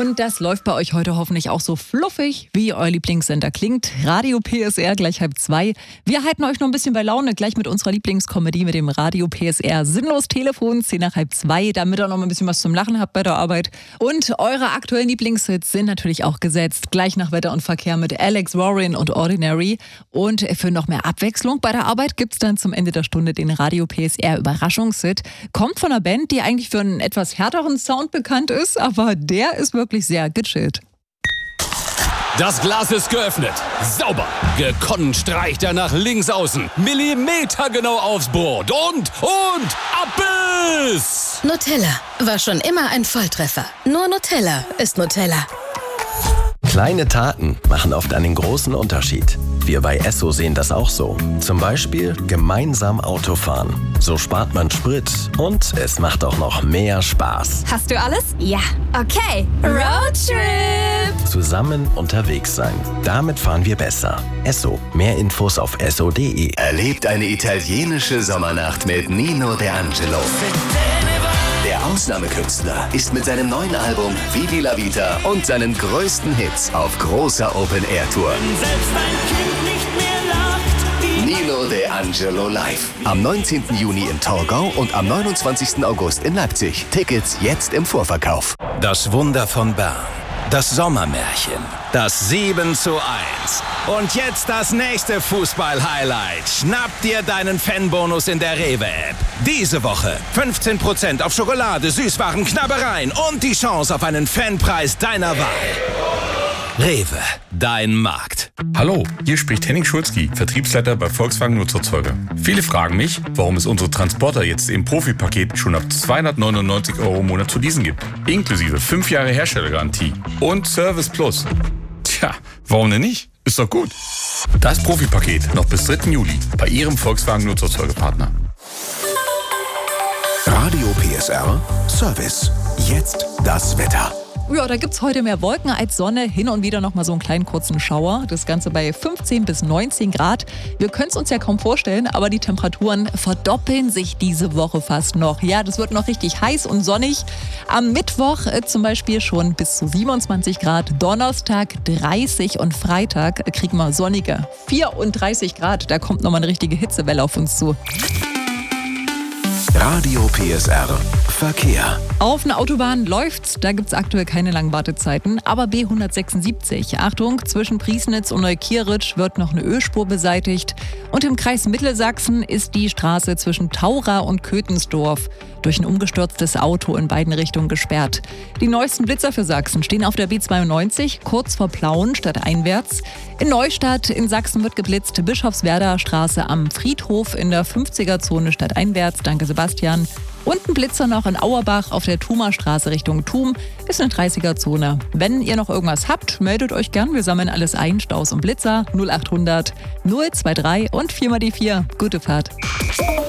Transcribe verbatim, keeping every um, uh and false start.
Und das läuft bei euch heute hoffentlich auch so fluffig, wie euer Lieblingssender klingt. Radio P S R gleich halb zwei. Wir halten euch noch ein bisschen bei Laune, gleich mit unserer Lieblingskomödie mit dem Radio P S R Sinnlos Telefon, zehn nach halb zwei, damit ihr noch mal ein bisschen was zum Lachen habt bei der Arbeit. Und eure aktuellen Lieblingshits sind natürlich auch gesetzt. Gleich nach Wetter und Verkehr mit Alex Warren und Ordinary. Und für noch mehr Abwechslung bei der Arbeit gibt's dann zum Ende der Stunde den Radio P S R Überraschungshit. Kommt von einer Band, die eigentlich für einen etwas härteren Sound bekannt ist, aber der ist wirklich sehr gechillt. Das Glas ist geöffnet. Sauber. Gekonnt streicht er nach links außen. Millimetergenau aufs Brot. Und, und, Abbiss! Nutella war schon immer ein Volltreffer. Nur Nutella ist Nutella. Kleine Taten machen oft einen großen Unterschied. Wir bei Esso sehen das auch so. Zum Beispiel gemeinsam Autofahren. So spart man Sprit und es macht auch noch mehr Spaß. Hast du alles? Ja. Okay. Roadtrip! Zusammen unterwegs sein. Damit fahren wir besser. Esso. Mehr Infos auf esso punkt de. Erlebt eine italienische Sommernacht mit Nino D'Angelo. Der Ausnahmekünstler ist mit seinem neuen Album Vivi la Vita und seinen größten Hits auf großer Open-Air-Tour. Nino D'Angelo live. Am neunzehnten Juni in Torgau und am neunundzwanzigsten August in Leipzig. Tickets jetzt im Vorverkauf. Das Wunder von Bern. Das Sommermärchen. Das sieben zu eins. Und jetzt das nächste Fußball-Highlight. Schnapp dir deinen Fanbonus in der Rewe-App. Diese Woche fünfzehn Prozent auf Schokolade, Süßwaren, Knabbereien und die Chance auf einen Fanpreis deiner Wahl. Rewe, dein Markt. Hallo, hier spricht Henning Schulzki, Vertriebsleiter bei Volkswagen Nutzerzeuger. Viele fragen mich, warum es unsere Transporter jetzt im Profi-Paket schon ab zweihundertneunundneunzig Euro im Monat zu leasen gibt. Inklusive fünf Jahre Herstellergarantie und Service Plus. Tja, warum denn nicht? Ist doch gut. Das Profi-Paket noch bis dritten Juli bei Ihrem Volkswagen Nutzerzeugerpartner. Radio P S R Service. Jetzt das Wetter. Ja, da gibt's heute mehr Wolken als Sonne, hin und wieder noch mal so einen kleinen kurzen Schauer. Das Ganze bei fünfzehn bis neunzehn Grad. Wir können es uns ja kaum vorstellen, aber die Temperaturen verdoppeln sich diese Woche fast noch. Ja, das wird noch richtig heiß und sonnig. Am Mittwoch äh, zum Beispiel schon bis zu siebenundzwanzig Grad, Donnerstag dreißig und Freitag kriegen wir sonnige vierunddreißig Grad. Da kommt nochmal eine richtige Hitzewelle auf uns zu. Radio P S R Verkehr. Auf einer Autobahn läuft's, da gibt's aktuell keine langen Wartezeiten, aber B hundertsechsundsiebzig, Achtung, zwischen Priesnitz und Neukirch wird noch eine Ölspur beseitigt und im Kreis Mittelsachsen ist die Straße zwischen Taura und Köthensdorf durch ein umgestürztes Auto in beiden Richtungen gesperrt. Die neuesten Blitzer für Sachsen stehen auf der B zweiundneunzig, kurz vor Plauen stadteinwärts. In Neustadt in Sachsen wird geblitzt, Bischofswerder Straße am Friedhof in der fünfziger-Zone stadteinwärts, danke Sebastian. Und ein Blitzer noch in Auerbach auf der Thumer Straße Richtung Thum ist eine dreißiger-Zone. Wenn ihr noch irgendwas habt, meldet euch gern. Wir sammeln alles ein, Staus und Blitzer null achthundert null zwei drei und vier mal die vier. Gute Fahrt.